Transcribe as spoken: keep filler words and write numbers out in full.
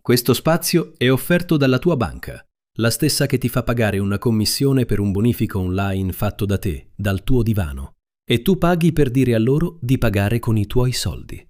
Questo spazio è offerto dalla tua banca, la stessa che ti fa pagare una commissione per un bonifico online fatto da te, dal tuo divano. E tu paghi per dire a loro di pagare con i tuoi soldi.